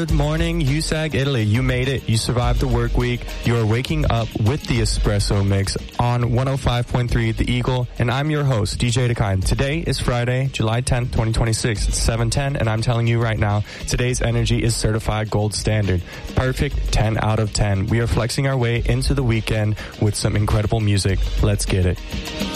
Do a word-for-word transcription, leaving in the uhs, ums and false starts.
Good morning, U S A G Italy. You made it. You survived the work week. You are waking up with the Espresso Mix on one oh five point three The Eagle, and I'm your host, D J DeKine. Today is Friday, July tenth, twenty twenty-six. It's seven ten, and I'm telling you right now, today's energy is certified gold standard. Perfect ten out of ten. We are flexing our way into the weekend with some incredible music. Let's get it.